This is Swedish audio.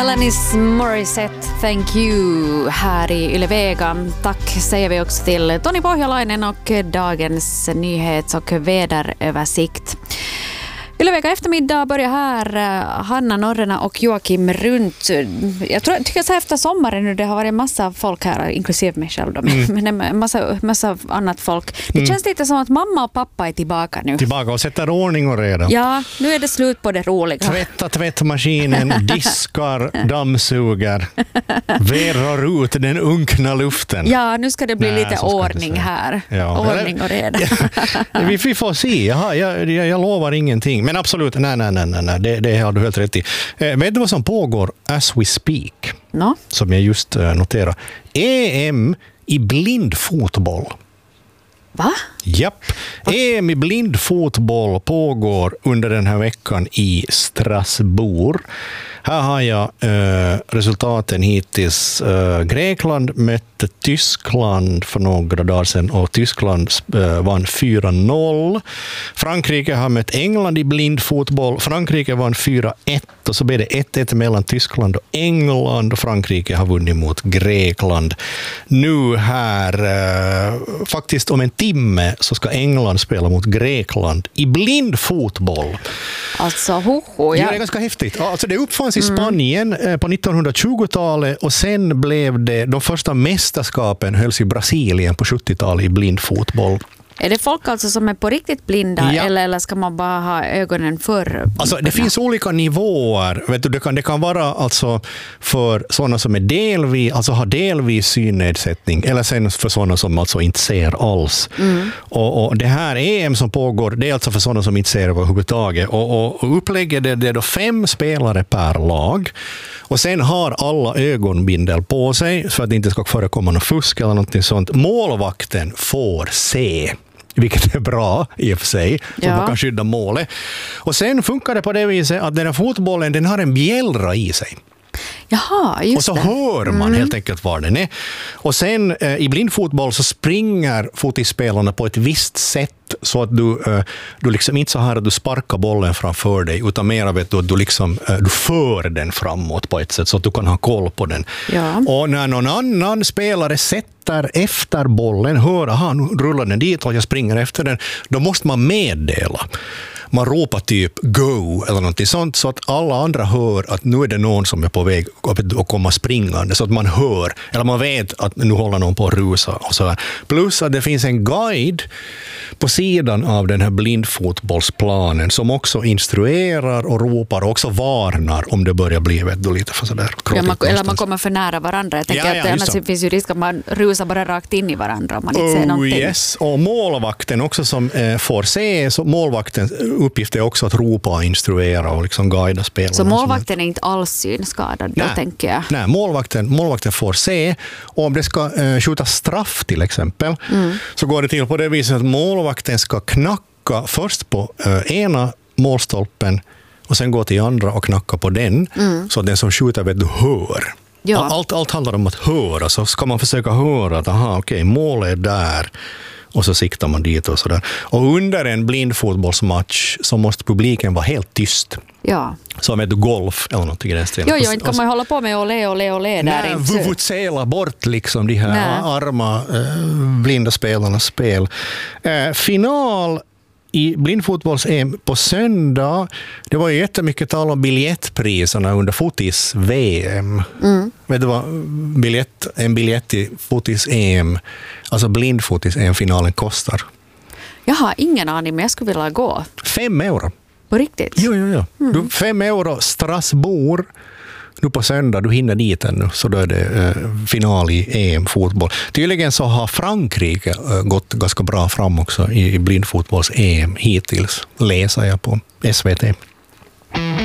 Alanis Morissette, thank you här i Yle Vega. Tack säger vi också till Toni Pohjalainen och dagens nyhets- och väderöversikt. Yle Vega eftermiddag börjar här. Hanna Norrena och Joakim Runt. Jag tycker så här efter sommaren nu, det har varit en massa folk här, inklusive mig själv då, men en massa annat folk. Det känns lite som att mamma och pappa är tillbaka nu. Tillbaka och sätter ordning och reda. Ja, nu är det slut på det roliga. Tvätta tvättmaskinen, diskar, dammsuger, verar ut den unkna luften. Ja, nu ska det bli lite ordning här. Ja. Ordning och reda. Vi får se. Jag lovar ingenting. Men absolut, nej. Det har du helt rätt i. Vet du vad som pågår as we speak? No? Som jag just noterar. EM i blindfotboll. Va? Japp. EM i blindfotboll pågår under den här veckan i Strasbourg. Här har jag resultaten hittills. Grekland mötte Tyskland för några dagar sedan och Tyskland vann 4-0. Frankrike har mött England i blindfotboll. Frankrike vann 4-1 och så blev det 1-1 mellan Tyskland och England och Frankrike har vunnit mot Grekland. Nu här, faktiskt om en timme så ska England spela mot Grekland i blindfotboll. Alltså, hoho. Ja, det är ganska häftigt. Alltså, det uppfanns i Spanien på 1920-talet och sen blev det de första mästerskapen hölls i Brasilien på 70-talet i blindfotboll. Är det folk alltså som är på riktigt blinda eller ska man bara ha ögonen för? Alltså, det finns olika nivåer. Vet du, det kan vara alltså för sådana som är har delvis synnedsättning eller sen för sådana som alltså inte ser alls. Och det här EM som pågår, det är alltså för sådana som inte ser överhuvudtaget. Och upplägget det är då 5 spelare per lag. Och sen har alla ögonbindel på sig för att det inte ska förekomma något fusk eller något sånt. Målvakten får se. Vilket är bra i och för sig, så man kan skydda målet. Och sen funkar det på det viset att den här fotbollen den har en bjällra i sig. Jaha, just och så hör man helt enkelt var den är. Och sen i blindfotboll så springer fotbollsspelarna på ett visst sätt så att du liksom inte så här att du sparkar bollen framför dig utan mer vet du att du för den framåt på ett sätt så att du kan ha koll på den. Ja. Och när någon annan spelare sätter efter bollen, hör nu rullar den dit och jag springer efter den, då måste man meddela. Man ropar typ go eller något sånt så att alla andra hör att nu är det någon som är på väg att komma springande så att man hör eller man vet att nu håller någon på att rusa och så här. Plus att det finns en guide på sidan av den här blindfotbollsplanen som också instruerar och ropar och också varnar om det börjar bli lite för sådär. Eller man kommer för nära varandra. Jag tänker att annars finns ju risk att man rusar bara rakt in i varandra om man inte ser någonting. Yes. Och målvakten också som får se, så målvaktens uppgift är också att ropa och instruera och liksom guida spelarna. Så målvakten är inte alls synskadad då, tänker jag? Nej, målvakten får se. Och om det ska skjuta straff till exempel så går det till på det viset att målvakten ska knacka först på ena målstolpen och sen gå till andra och knacka på den så att den som skjuter vet du hör. Ja. Allt handlar om att höra, så ska man försöka höra att målet är där. Och så siktar man dit och sådär. Och under en blindfotbollsmatch så måste publiken vara helt tyst. Ja. Som heter golf eller något i den stilen. Jo, inte kan man hålla på med ole där. Nej, vuvutsela bort liksom de här arma blinda spelarnas spel. Final i blindfotbolls-EM på söndag, det var ju jättemycket tal om biljettpriserna under fotis-VM. Vet du vad en biljett i fotis-EM, alltså blindfotis-EM-finalen kostar? Jag har ingen aning, men jag skulle vilja gå. 5 euro. På riktigt? Jo. 5 euro Strasbourg. Nu på söndag, du hinner dit ännu, så då är det final i EM-fotboll. Tydligen så har Frankrike gått ganska bra fram också i blindfotbolls-EM hittills, läser jag på SVT.